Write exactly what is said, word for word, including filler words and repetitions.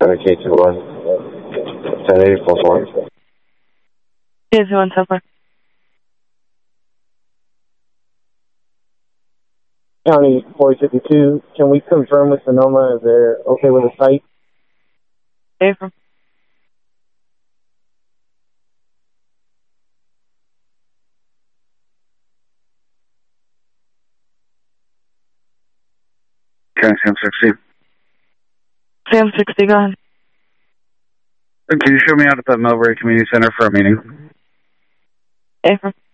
K two one, ten eighty, false one. K two one, ten four. County four fifty-two, can we confirm with Sonoma if they're okay with the site? April. County Sam sixty. Sam sixty, go ahead. Can you show me out at the Millbrae Community Center for a meeting? April.